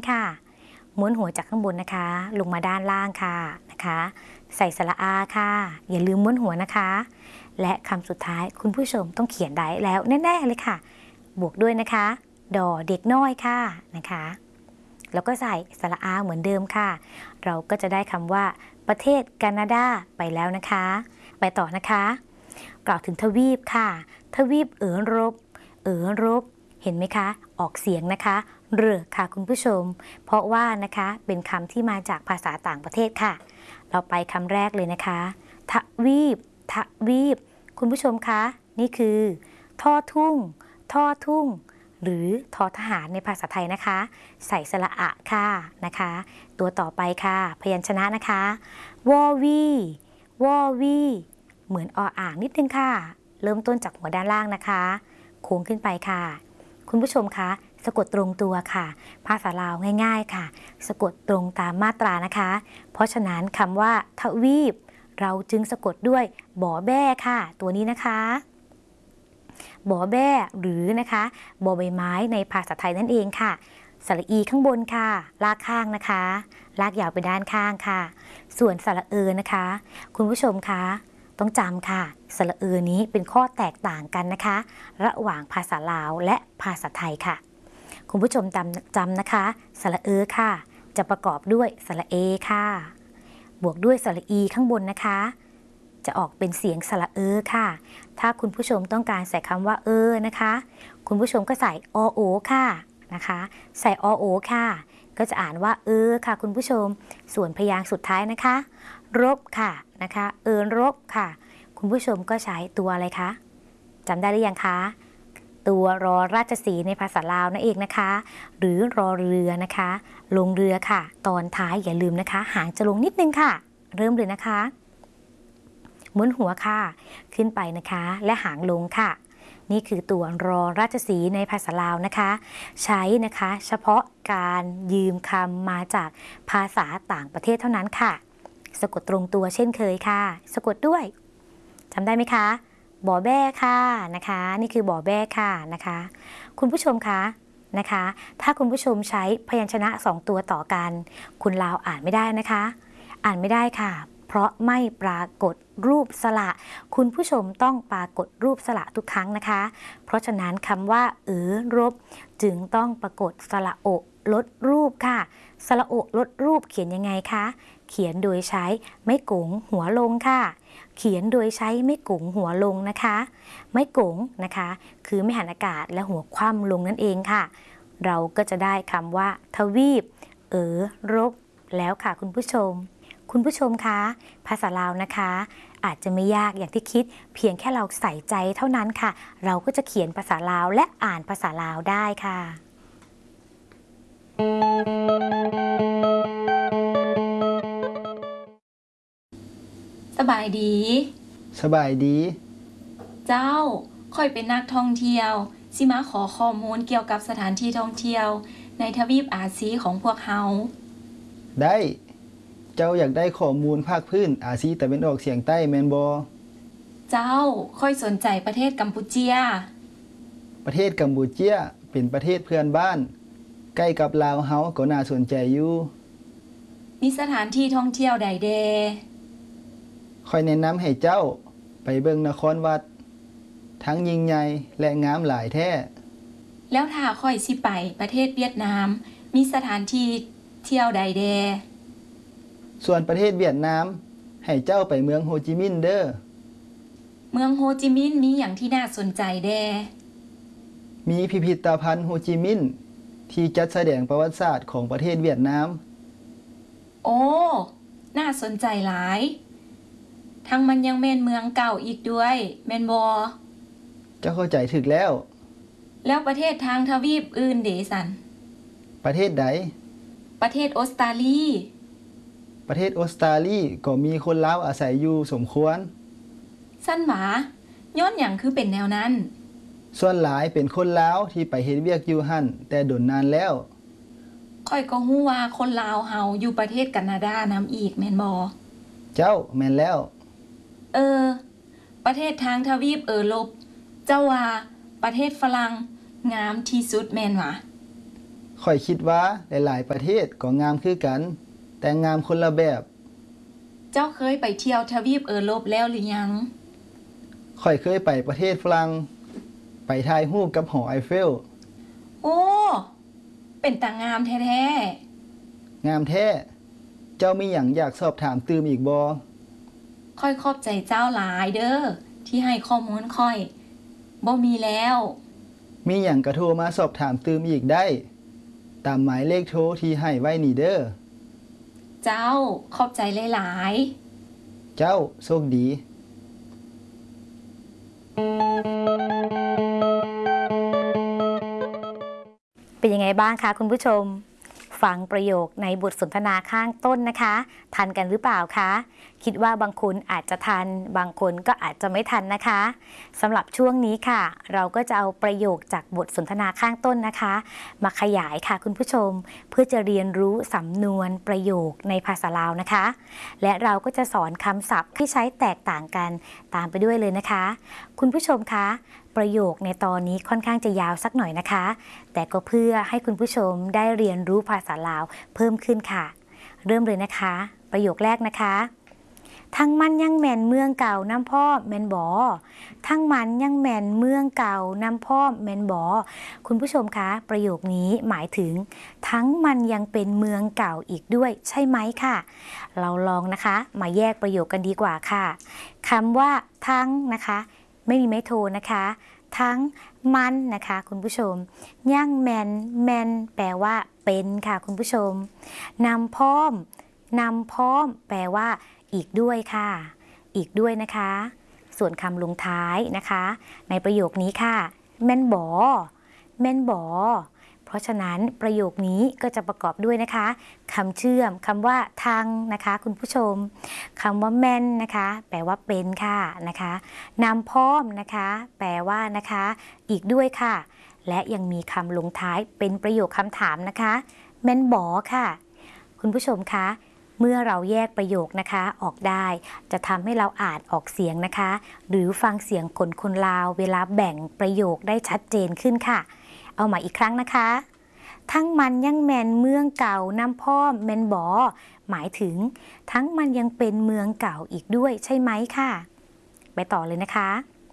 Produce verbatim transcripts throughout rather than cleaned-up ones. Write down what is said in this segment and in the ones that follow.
ค่ะม้วนหัวจากข้างบนนะคะลงมาด้านล่างค่ะนะคะใส่สระอาค่ะอย่าลืมม้วนหัวนะคะและคำสุดท้ายคุณผู้ชมต้องเขียนได้แล้วแน่ๆเลยค่ะบวกด้วยนะคะดอเด็กน้อยค่ะนะคะแล้วก็ใส่สระอาเหมือนเดิมค่ะเราก็จะได้คำว่าประเทศแคนาดาไปแล้วนะคะไปต่อนะคะกล่าวถึงทวีปค่ะทวีปเอ๋อรบเอ๋อรบเห็นไหมคะออกเสียงนะคะเรอค่ะคุณผู้ชมเพราะว่านะคะเป็นคำที่มาจากภาษาต่างประเทศค่ะเราไปคำแรกเลยนะคะทวีปทวีปคุณผู้ชมคะนี่คือท่อทุ่งท่อทุ่งหรือทอทหารในภาษาไทยนะคะใส่สระอะค่ะนะคะตัวต่อไปค่ะพยัญชนะนะคะวอวีวอวีเหมือนออ่างนิดนึงค่ะเริ่มต้นจากหัวด้านล่างนะคะโค้งขึ้นไปค่ะคุณผู้ชมคะสะกดตรงตัวค่ะภาษาลาวง่ายๆค่ะสะกดตรงตามมาตรานะคะเพราะฉะนั้นคำว่าทวีปเราจึงสะกดด้วยบอแบ้ค่ะตัวนี้นะคะบอแบ้หรือนะคะบอใบไม้ในภาษาไทยนั่นเองค่ะสระอีข้างบนค่ะลากข้างนะคะลากยาวไปด้านข้างค่ะส่วนสระเออนะคะคุณผู้ชมคะต้องจำค่ะสระเออนี้เป็นข้อแตกต่างกันนะคะระหว่างภาษาลาวและภาษาไทยค่ะคุณผู้ชมจำจำนะคะสระเออค่ะจะประกอบด้วยสระเอค่ะบวกด้วยสระอีข้างบนนะคะจะออกเป็นเสียงสระเออค่ะถ้าคุณผู้ชมต้องการใส่คำว่าเออนะคะคุณผู้ชมก็ใส่อโอค่ะนะคะใส่อโอค่ะก็จะอ่านว่าเออค่ะคุณผู้ชมส่วนพยางค์สุดท้ายนะคะรบค่ะนะคะเออรบค่ะคุณผู้ชมก็ใช้ตัวอะไรคะจำได้หรือยังคะตัวรอราชสีห์ในภาษาลาวนั่นเองนะคะหรือรอเรือนะคะลงเรือค่ะตอนท้ายอย่าลืมนะคะหางจะลงนิดนึงค่ะเริ่มเลยนะคะม้วนหัวค่ะขึ้นไปนะคะและหางลงค่ะนี่คือตัวรอราชสีห์ในภาษาลาวนะคะใช้นะคะเฉพาะการยืมคำมาจากภาษาต่างประเทศเท่านั้นค่ะสะกดตรงตัวเช่นเคยค่ะสะกดด้วยจำได้ไหมคะบอแบ้ค่ะนะคะนี่คือบอแบ้ค่ะนะคะคุณผู้ชมคะนะคะถ้าคุณผู้ชมใช้พยัญชนะสองตัวต่อกันคุณลาวอ่านไม่ได้นะคะอ่านไม่ได้ค่ะเพราะไม่ปรากฏรูปสระคุณผู้ชมต้องปรากฏรูปสระทุกครั้งนะคะเพราะฉะนั้นคำว่าเออรบจึงต้องปรากฏสระโอลดรูปค่ะสระโอลดรูปเขียนยังไงคะเขียนโดยใช้ไม้กงหัวลงค่ะเขียนโดยใช้ไม้กงหัวลงนะคะไม้กงนะคะคือไม่หันอากาศและหัวคว่ำลงนั่นเองค่ะเราก็จะได้คำว่าทวีปเออรบแล้วค่ะคุณผู้ชมคุณผู้ชมคะภาษาลาวนะคะอาจจะไม่ยากอย่างที่คิดเพียงแค่เราใส่ใจเท่านั้นค่ะเราก็จะเขียนภาษาลาวและอ่านภาษาลาวได้ค่ะสบายดีสบายดีเจ้าค่อยเป็นนักท่องเที่ยวสิมาขอข้อมูลเกี่ยวกับสถานที่ท่องเที่ยวในทวีปอาซีของพวกเฮาได้เจ้าอยากได้ข้อมูลภาคพื้นอาซีตะวันออกเฉียงใต้แม่นบ่เจ้าค่อยสนใจประเทศกัมพูเชียประเทศกัมพูเชียเป็นประเทศเพื่อนบ้านใกล้กับลาวเฮาก็น่าสนใจอยู่มีสถานที่ท่องเที่ยวใดแดค่อยแนะนำให้เจ้าไปเบิ่งนครวัดทั้งยิ่งใหญ่และงามหลายแท้แล้วถ้าค่อยสิไปประเทศเวียดนามมีสถานที่เที่ยวใดแดส่วนประเทศเวียดนามให้เจ้าไปเมืองโฮจิมินห์เด้อเมืองโฮจิมินห์มีอย่างที่น่าสนใจแดมีพิพิธภัณฑ์โฮจิมินห์ที่จัดแสดงประวัติศาสตร์ของประเทศเวียดนามโอ้น่าสนใจหลายทั้งมันยังเป็นเมืองเก่าอีกด้วยแม่นบ่เจ้าเข้าใจถูกแล้วแล้วประเทศทางทวีปอื่นเดซันประเทศใดประเทศออสตราลีประเทศออสตราลีก็มีคนลาวอาศัยอยู่สมควรสั้นหวาย้อนหยังคือเป็นแนวนั้นส่วนหลายเป็นคนลาวที่ไปเฮ็ดเวียกอยู่หั่นแต่โดนนานแล้วค่อยก็ฮู้ว่าคนลาวเฮาอยู่ประเทศแคนาดานำอีกแม่นบ่เจ้าแม่นแล้วเออประเทศทางทวีปเออโรปเจ้าว่าประเทศฝรั่งงามที่สุดแม่นหวะข่อยคิดว่าหลายๆประเทศก็งามคือกัน แต่งามคนละแบบเจ้าเคยไปเที่ยวทวีปเอโรปแล้วหรือยังข่อยเคยไปประเทศฝรั่งไปถ่ายรูปกับหอไอเฟลโอ้เป็นตางามแท้ๆงามแท้เจ้ามีหยังอยากสอบถามตื่มอีกบ่ค่อยขอบใจเจ้าหลายเด้อที่ให้ข้อมูลค่อยบ่มีแล้วมีหยังก็โทรมาสอบถามตื่มอีกได้ตามหมายเลขโทรที่ให้ไว้นี่เด้อเจ้าขอบใจหลายๆเจ้าโชคดีเป็นยังไงบ้างคะคุณผู้ชมฟังประโยคในบทสนทนาข้างต้นนะคะทันกันหรือเปล่าคะคิดว่าบางคนอาจจะทันบางคนก็อาจจะไม่ทันนะคะสำหรับช่วงนี้ค่ะเราก็จะเอาประโยคจากบทสนทนาข้างต้นนะคะมาขยายค่ะคุณผู้ชมเพื่อจะเรียนรู้สำนวนประโยคในภาษาลาวนะคะและเราก็จะสอนคำศัพท์ที่ใช้แตกต่างกันตามไปด้วยเลยนะคะคุณผู้ชมคะประโยคในตอนนี้ค่อนข้างจะยาวสักหน่อยนะคะแต่ก็เพื่อให้คุณผู้ชมได้เรียนรู้ภาษาลาวเพิ่มขึ้นค่ะเริ่มเลยนะคะประโยคแรกนะคะทั้งมันยังแม่นเมืองเก่าน้ำพ่อแม่นบ่ทั้งมันยังแม่นเมืองเก่าน้ำพ่อแม่นบ่คุณผู้ชมคะประโยคนี้หมายถึงทั้งมันยังเป็นเมืองเก่าอีกด้วยใช่ไหมค่ะเราลองนะคะมาแยกประโยคกันดีกว่าค่ะคำว่าทั้งนะคะไม่มีไม้โทนะคะทั้งมันนะคะคุณผู้ชมย่างแมนแมนแปลว่าเป็นค่ะคุณผู้ชมนำพร้อมนำพร้อมแปลว่าอีกด้วยค่ะอีกด้วยนะคะส่วนคำลงท้ายนะคะในประโยคนี้ค่ะแม่นบ่แม่นบ่เพราะฉะนั้นประโยคนี้ก็จะประกอบด้วยนะคะคำเชื่อมคำว่าทางนะคะคุณผู้ชมคำว่าแม่นนะคะแปลว่าเป็นค่ะนะคะนำพร้อมนะคะแปลว่านะคะอีกด้วยค่ะและยังมีคำลงท้ายเป็นประโยคคำถามนะคะแม่นบ่ค่ะคุณผู้ชมคะเมื่อเราแยกประโยคนะคะออกได้จะทำให้เราอ่านออกเสียงนะคะหรือฟังเสียงคนคนลาวเวลาแบ่งประโยคได้ชัดเจนขึ้นค่ะเอาใหม่อีกครั้งนะคะทั้งมันยังแมนเมืองเก่าน้ำพ่อแมนบ่หมายถึงทั้งมันยังเป็นเมืองเก่าอีกด้วยใช่ไหมค่ะไปต่อเลยนะคะ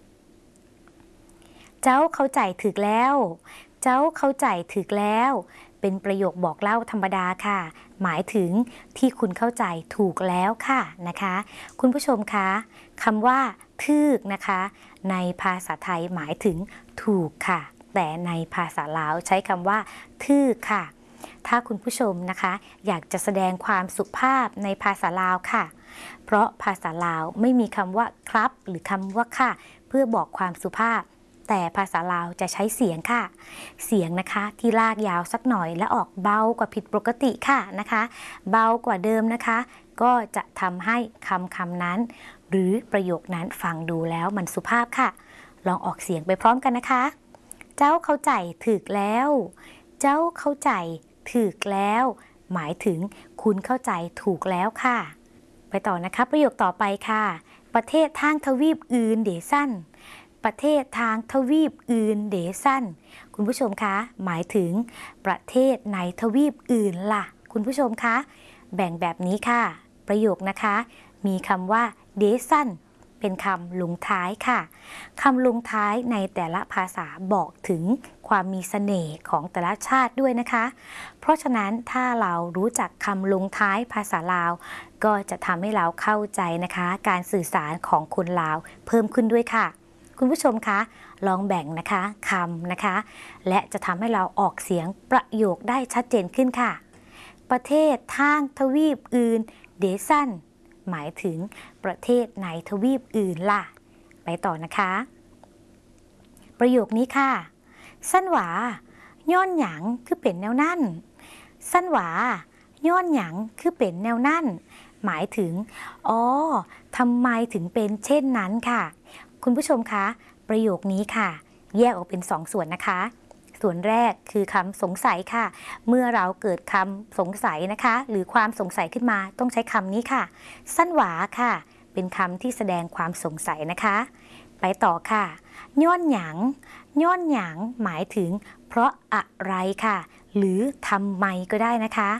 เจ้าเข้าใจถึกแล้วเจ้าเข้าใจถึกแล้วเป็นประโยคบอกเล่าธรรมดาค่ะหมายถึงที่คุณเข้าใจถูกแล้วค่ะนะคะคุณผู้ชมคะคำว่าถึกนะคะในภาษาไทยหมายถึงถูกค่ะแต่ในภาษาลาวใช้คำว่าทึกค่ะถ้าคุณผู้ชมนะคะอยากจะแสดงความสุภาพในภาษาลาวค่ะเพราะภาษาลาวไม่มีคำว่าครับหรือคำว่าค่ะเพื่อบอกความสุภาพแต่ภาษาลาวจะใช้เสียงค่ะเสียงนะคะที่ลากยาวสักหน่อยและออกเบากว่าผิดปกติค่ะนะคะเบากว่าเดิมนะคะก็จะทำให้คำคำนั้นหรือประโยคนั้นฟังดูแล้วมันสุภาพค่ะลองออกเสียงไปพร้อมกันนะคะเจ้าเข้าใจถึกแล้วเจ้าเข้าใจถึกแล้วหมายถึงคุณเข้าใจถูกแล้วค่ะไปต่อนะคะประโยคต่อไปค่ะประเทศทางทวีปอื่นเดซันประเทศทางทวีปอื่นเดซันคุณผู้ชมคะหมายถึงประเทศในทวีปอื่นล่ะคุณผู้ชมคะแบ่งแบบนี้ค่ะประโยคนะคะมีคำว่าเดซันเป็นคำลงท้ายค่ะคำลงท้ายในแต่ละภาษาบอกถึงความมีเสน่ห์ของแต่ละชาติด้วยนะคะเพราะฉะนั้นถ้าเรารู้จักคำลงท้ายภาษาลาวก็จะทำให้เราเข้าใจนะคะการสื่อสารของคนลาวเพิ่มขึ้นด้วยค่ะคุณผู้ชมคะลองแบ่งนะคะคำนะคะและจะทำให้เราออกเสียงประโยคได้ชัดเจนขึ้นค่ะประเทศทางทวีปอื่นเดซันหมายถึงประเทศในทวีปอื่นล่ะไปต่อนะคะประโยคนี้ค่ะสั้นหวาย้อนหยังคือเป็นแนวนั่นสั้นหวาย้อนหยังคือเป็นแนวนั่นหมายถึงอ๋อทำไมถึงเป็นเช่นนั้นค่ะคุณผู้ชมคะประโยคนี้ค่ะแยกออกเป็นสองส่วนนะคะส่วนแรกคือคำสงสัยค่ะเมื่อเราเกิดคำสงสัยนะคะหรือความสงสัยขึ้นมาต้องใช้คำนี้ค่ะสั้นหวาค่ะเป็นคำที่แสดงความสงสัยนะคะไปต่อค่ะย้อนหยังย้อนหยังหมายถึงเพราะอะไรค่ะหรือทำไมก็ได้นะคะ